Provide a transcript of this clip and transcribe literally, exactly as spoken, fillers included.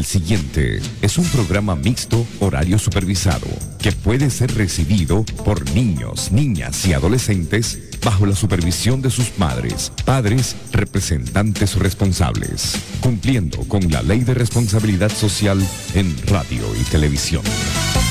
El siguiente es un programa mixto horario supervisado que puede ser recibido por niños, niñas y adolescentes bajo la supervisión de sus madres, padres, representantes responsables, cumpliendo con la Ley de Responsabilidad Social en radio y televisión.